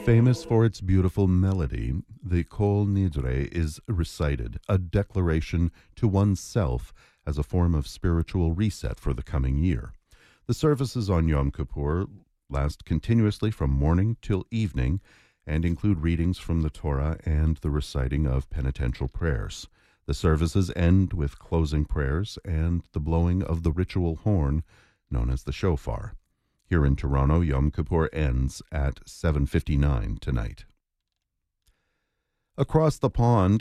Famous for its beautiful melody, the Kol Nidre is recited, a declaration to oneself as a form of spiritual reset for the coming year. The services on Yom Kippur last continuously from morning till evening and include readings from the Torah and the reciting of penitential prayers. The services end with closing prayers and the blowing of the ritual horn known as the shofar. Here in Toronto, Yom Kippur ends at 7:59 tonight. Across the pond,